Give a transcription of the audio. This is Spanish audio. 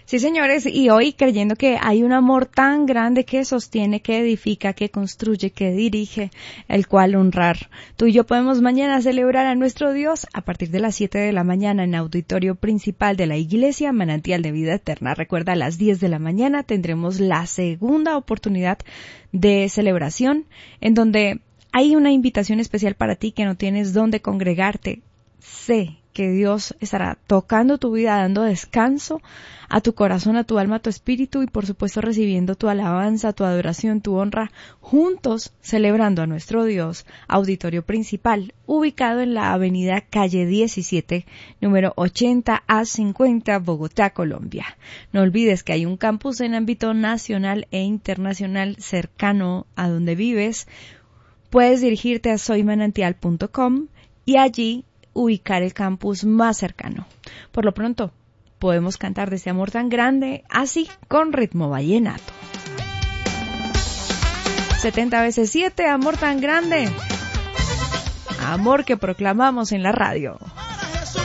Sí, señores, y hoy creyendo que hay un amor tan grande que sostiene, que edifica, que construye, que dirige, el cual honrar. Tú y yo podemos mañana celebrar a nuestro Dios a partir de las 7 de la mañana en auditorio principal de la Iglesia Manantial de Vida Eterna. Recuerda, a las 10 de la mañana tendremos la segunda oportunidad de celebración en donde hay una invitación especial para ti que no tienes dónde congregarte. Sé que Dios estará tocando tu vida, dando descanso a tu corazón, a tu alma, a tu espíritu y por supuesto recibiendo tu alabanza, tu adoración, tu honra, juntos celebrando a nuestro Dios. Auditorio principal, ubicado en la avenida Calle 17, número 80 a 50, Bogotá, Colombia. No olvides que hay un campus en ámbito nacional e internacional cercano a donde vives. Puedes dirigirte a soymanantial.com y allí ubicar el campus más cercano. Por lo pronto, podemos cantar de ese amor tan grande, así con ritmo vallenato. 70 veces 7, amor tan grande. Amor que proclamamos en la radio.